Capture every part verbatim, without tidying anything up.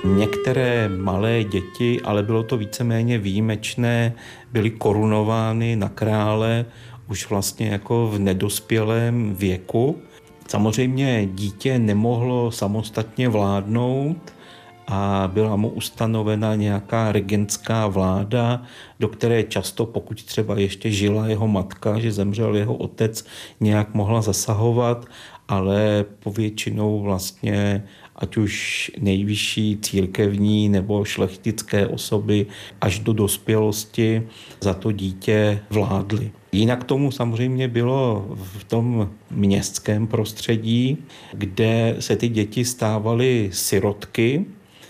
Některé malé děti, ale bylo to víceméně výjimečné, byly korunovány na krále už vlastně jako v nedospělém věku. Samozřejmě dítě nemohlo samostatně vládnout a byla mu ustanovena nějaká regentská vláda, do které často, pokud třeba ještě žila jeho matka, že zemřel jeho otec, nějak mohla zasahovat, ale povětšinou vlastně ať už nejvyšší církevní nebo šlechtické osoby až do dospělosti za to dítě vládly. Jinak tomu samozřejmě bylo v tom městském prostředí, kde se ty děti stávaly sirotky,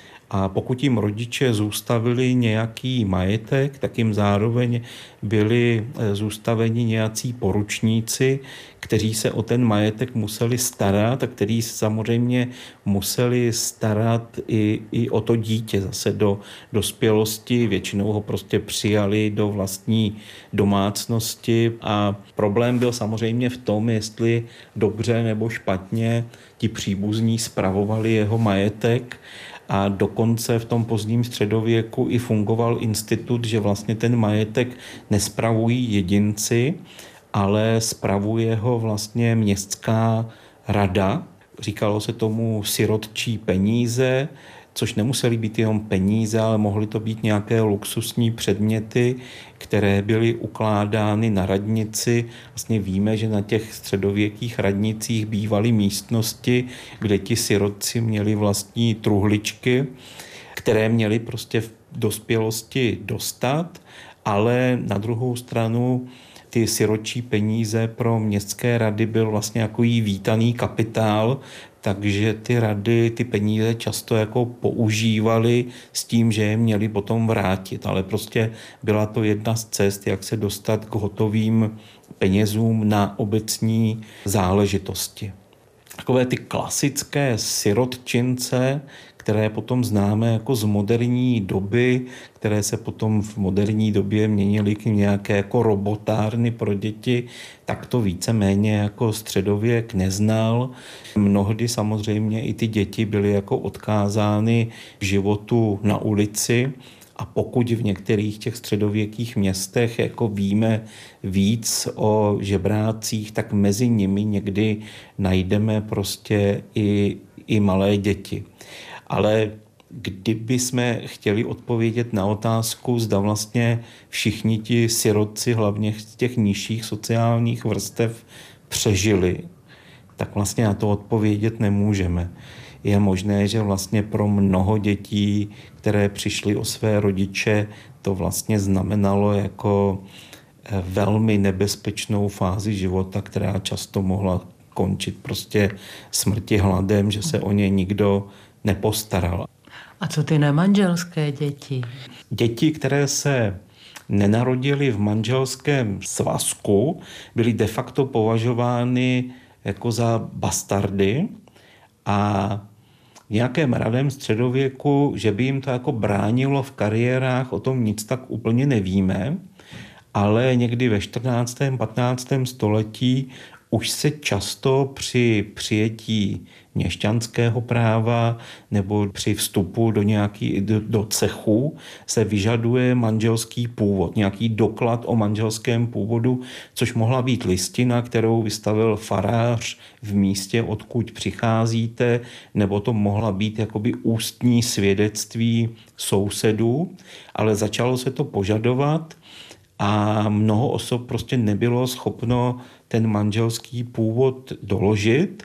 a pokud jim rodiče zůstavili nějaký majetek, tak jim zároveň byli zůstaveni nějací poručníci, kteří se o ten majetek museli starat a kteří samozřejmě museli starat i, i o to dítě zase do dospělosti. Většinou ho prostě přijali do vlastní domácnosti a problém byl samozřejmě v tom, jestli dobře nebo špatně ti příbuzní spravovali jeho majetek. A dokonce v tom pozdním středověku i fungoval institut, že vlastně ten majetek nespravují jedinci, ale spravuje ho vlastně městská rada. Říkalo se tomu sirotčí peníze, což nemusely být jenom peníze, ale mohly to být nějaké luxusní předměty, které byly ukládány na radnici. Vlastně víme, že na těch středověkých radnicích bývaly místnosti, kde ti sirotci měli vlastní truhličky, které měli prostě v dospělosti dostat, ale na druhou stranu ty sirotčí peníze pro městské rady byl vlastně takový vítaný kapitál, takže ty rady ty peníze často jako používali s tím, že je měli potom vrátit, ale prostě byla to jedna z cest, jak se dostat k hotovým penězům na obecní záležitosti. Takové ty klasické sirotčince, které potom známe jako z moderní doby, které se potom v moderní době měnily k nějaké jako robotárny pro děti, tak to víceméně jako středověk neznal. Mnohdy samozřejmě i ty děti byly jako odkázány k životu na ulici. A pokud v některých těch středověkých městech jako víme víc o žebrácích, tak mezi nimi někdy najdeme prostě i, i malé děti. Ale kdyby jsme chtěli odpovědět na otázku, zda vlastně všichni ti sirotci, hlavně z těch nižších sociálních vrstev, přežili, tak vlastně na to odpovědět nemůžeme. Je možné, že vlastně pro mnoho dětí, které přišly o své rodiče, to vlastně znamenalo jako velmi nebezpečnou fázi života, která často mohla končit prostě smrti hladem, že se o ně nikdo nepostaral. A co ty nemanželské děti? Děti, které se nenarodily v manželském svazku, byly de facto považovány jako za bastardy a v nějakém raném středověku, že by jim to jako bránilo v kariérách, o tom nic tak úplně nevíme, ale někdy ve čtrnáctém patnáctém století už se často při přijetí měšťanského práva nebo při vstupu do nějaký do, do cechu se vyžaduje manželský původ, nějaký doklad o manželském původu, což mohla být listina, kterou vystavil farář v místě, odkud přicházíte, nebo to mohla být jakoby ústní svědectví sousedů, ale začalo se to požadovat a mnoho osob prostě nebylo schopno ten manželský původ doložit,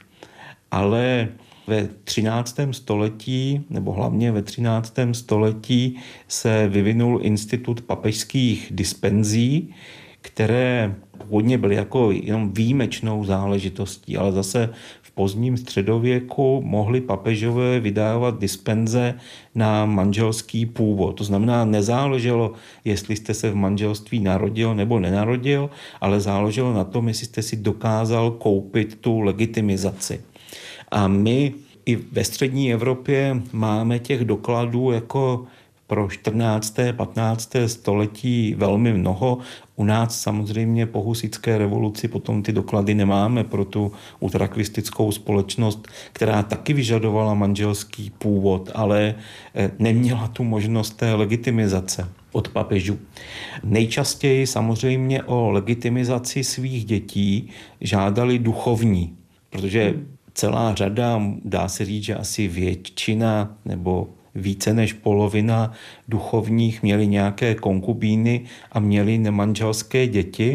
ale ve třináctém století, nebo hlavně ve třináctém století se vyvinul institut papežských dispenzí, které původně byly jako jenom výjimečnou záležitostí, ale zase v pozdním středověku mohli papežové vydávat dispenze na manželský původ. To znamená, nezáleželo, jestli jste se v manželství narodil nebo nenarodil, ale záleželo na tom, jestli jste si dokázal koupit tu legitimizaci. A my i ve střední Evropě máme těch dokladů jako pro čtrnácté patnácté století velmi mnoho. U nás samozřejmě po husitské revoluci potom ty doklady nemáme pro tu ultrakvistickou společnost, která taky vyžadovala manželský původ, ale neměla tu možnost té legitimizace od papežů. Nejčastěji samozřejmě o legitimizaci svých dětí žádali duchovní, protože celá řada, dá se říct, že asi většina nebo více než polovina duchovních měli nějaké konkubíny a měli nemanželské děti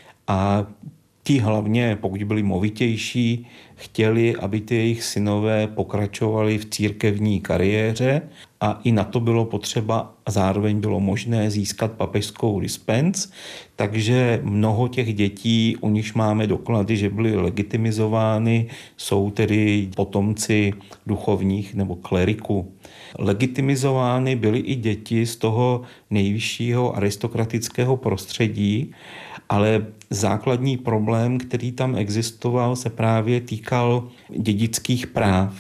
a ti hlavně, pokud byli movitější, chtěli, aby ty jejich synové pokračovali v církevní kariéře a i na to bylo potřeba a zároveň bylo možné získat papežskou dispens, takže mnoho těch dětí, u nichž máme doklady, že byly legitimizovány, jsou tedy potomci duchovních nebo kleriků. Legitimizovány byly i děti z toho nejvyššího aristokratického prostředí, ale základní problém, který tam existoval, se právě týkal dědických práv.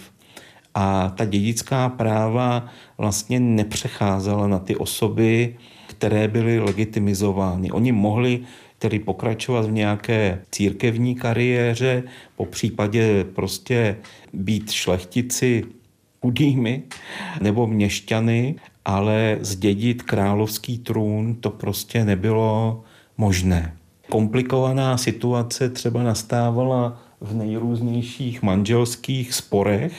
A ta dědická práva vlastně nepřecházela na ty osoby, které byly legitimizovány. Oni mohli tedy pokračovat v nějaké církevní kariéře, po případě prostě být šlechtici chudými nebo měšťany, ale zdědit královský trůn to prostě nebylo možné. Komplikovaná situace třeba nastávala v nejrůznějších manželských sporech,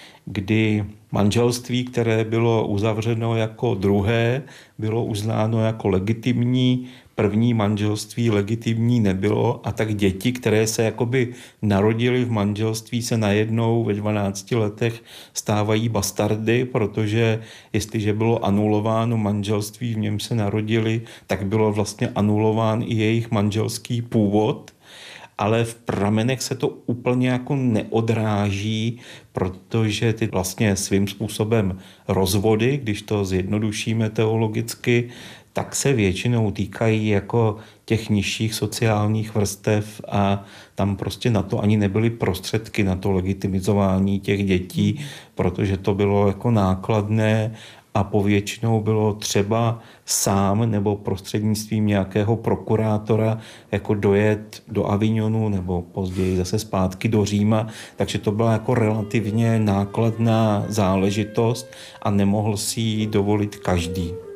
kdy manželství, které bylo uzavřeno jako druhé, bylo uznáno jako legitimní, první manželství legitimní nebylo a tak děti, které se jakoby narodily v manželství, se najednou ve dvanácti letech stávají bastardy, protože jestliže bylo anulováno manželství, v něm se narodili, tak bylo vlastně anulován i jejich manželský původ. Ale v pramenech se to úplně jako neodráží, protože ty vlastně svým způsobem rozvody, když to zjednodušíme teologicky, tak se většinou týkají jako těch nižších sociálních vrstev a tam prostě na to ani nebyly prostředky na to legitimizování těch dětí, protože to bylo jako nákladné a povětšinou bylo třeba sám nebo prostřednictvím nějakého prokurátora jako dojet do Avignonu nebo později zase zpátky do Říma, takže to byla jako relativně nákladná záležitost a nemohl si ji dovolit každý.